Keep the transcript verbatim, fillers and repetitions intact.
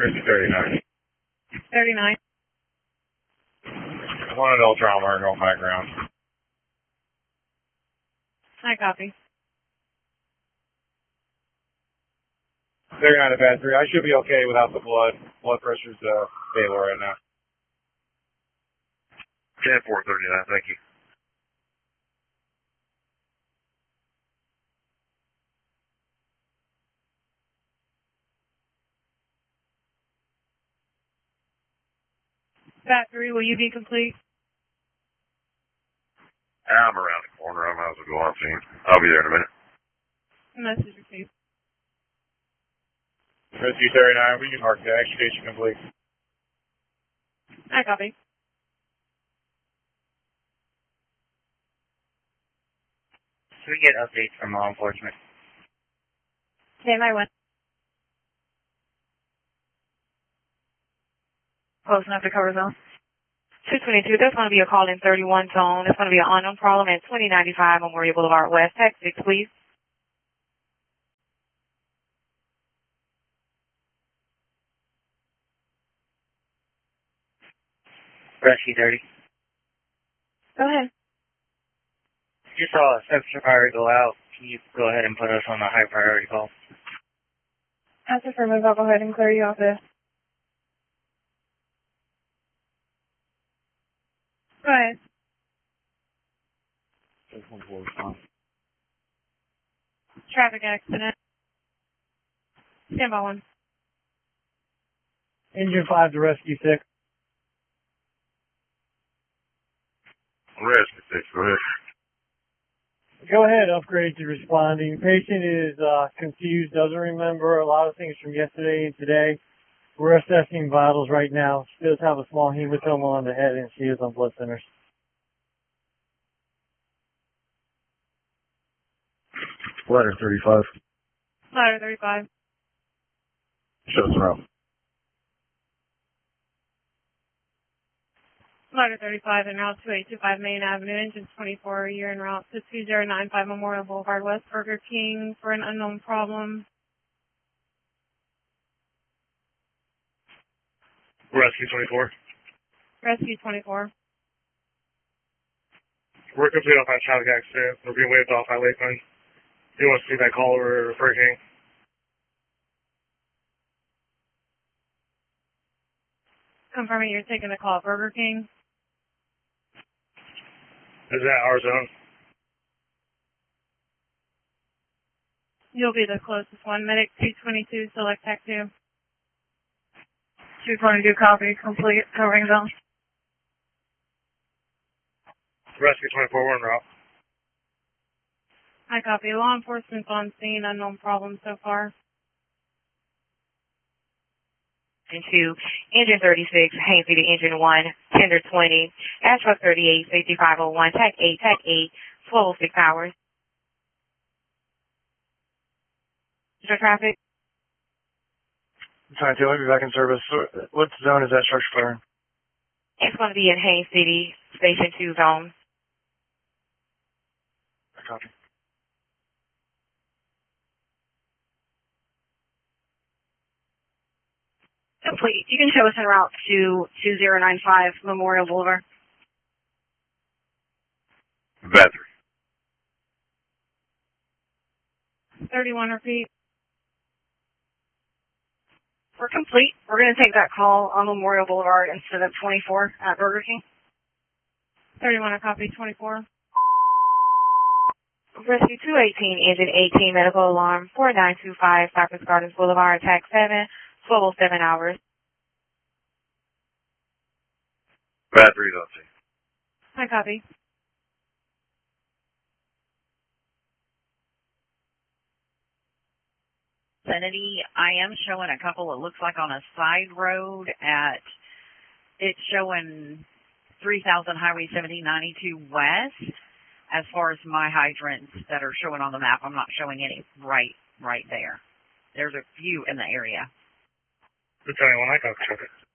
Christie thirty-nine. thirty-nine. One adult trauma, no background. I copy. thirty-nine to bad three. I should be okay without the blood. Blood pressure's uh, stable right now. ten four thirty-nine, thank you. Bat three, will you be complete? I'm around the corner. I might as well go on scene. I'll be there in a minute. Message received. Rescue thirty-nine, we can mark the extrication complete. I copy. Can we get updates from law enforcement? Okay, my one. Close enough to cover zone. two twenty-two, there's going to be a call in thirty-one zone. There's going to be an unknown problem at twenty ninety-five Memorial Boulevard West. Text six, please. Rescue thirty. Go ahead. Just saw a substitute fire go out. Can you go ahead and put us on a high priority call? That's affirmative. I'll go ahead and clear you off this. Go ahead. Traffic accident. Stand by one. Engine five to rescue six. Rescue six, go ahead. Go ahead, upgrade to responding. Patient is uh, confused, doesn't remember a lot of things from yesterday and today. We're assessing vitals right now. She does have a small hematoma on the head and she is on blood thinners. Ladder thirty-five. Ladder thirty-five. Shows around. Ladder thirty-five and route two eight two five Main Avenue, engine twenty-four, you're en route to two zero nine five Memorial Boulevard West, Burger King for an unknown problem. Rescue twenty-four. Rescue twenty-four. We're complete off that traffic accident. We're being waved off by Lakeland. You want to see that call over Burger King? Confirming you're taking the call at Burger King. Is that our zone? You'll be the closest one. Medic two twenty-two, select tech two. two twenty-two, copy, complete, covering zone. Rescue twenty-four, we're en route. I copy. Law enforcement's on scene, unknown problem so far. Into engine thirty-six, Haines City, engine one, tender twenty, Ashford thirty-eight, safety five oh one, tech eight, tech eight, twelve oh six hours. Is there traffic? Sorry, I'll be back in service. What zone is that structure clearing? It's going to be in Haines City, Station two zone. I copy. Complete. You can show us en route to two zero nine five Memorial Boulevard. Bathroom. thirty-one, repeat. We're complete. We're going to take that call on Memorial Boulevard instead of twenty-four at Burger King. thirty-one, I copy, twenty-four. Rescue two eighteen, engine eighteen, medical alarm, four nine two five, Cypress Gardens Boulevard, attack seven, twelve oh seven hours. Batteries on scene. I copy. Vicinity, I am showing a couple, it looks like on a side road at, it's showing three thousand Highway seventeen ninety-two West. As far as my hydrants that are showing on the map, I'm not showing any right, right there. There's a few in the area. Lieutenant one, I got